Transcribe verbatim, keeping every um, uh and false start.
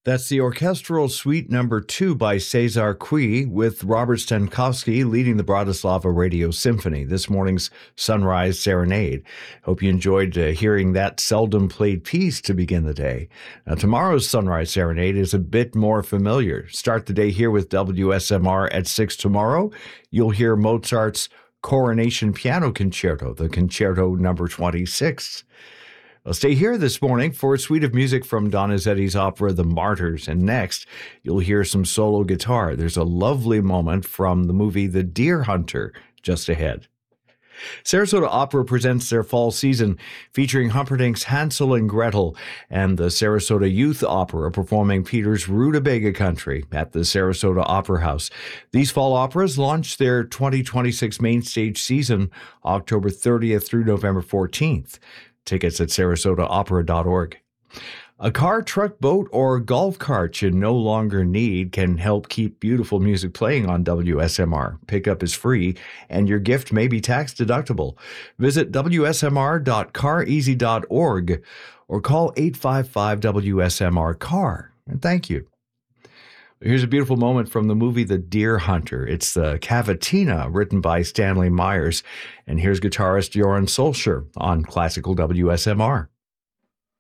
That's the orchestral suite number two by Cesar Cui, with Robert Stankowski leading the Bratislava Radio Symphony, this morning's Sunrise Serenade. Hope you enjoyed uh, hearing that seldom played piece to begin the day. Now, tomorrow's Sunrise Serenade is a bit more familiar. Start the day here with W S M R at six tomorrow. You'll hear Mozart's Coronation Piano Concerto, the Concerto number twenty-six. Well, stay here this morning for a suite of music from Donizetti's opera, The Martyrs. And next, you'll hear some solo guitar. There's a lovely moment from the movie The Deer Hunter just ahead. Sarasota Opera presents their fall season featuring Humperdinck's Hansel and Gretel and the Sarasota Youth Opera performing Peter's Rutabaga Country at the Sarasota Opera House. These fall operas launch their twenty twenty-six main stage season October thirtieth through November fourteenth. Tickets at sarasota opera dot org. A car, truck, boat, or golf cart you no longer need can help keep beautiful music playing on W S M R. Pickup is free, and your gift may be tax deductible. Visit w s m r dot car easy dot org or call eight five five W S M R C A R. And thank you. Here's a beautiful moment from the movie The Deer Hunter. It's the Cavatina, written by Stanley Myers. And here's guitarist Joran Solskjaer on Classical W S M R.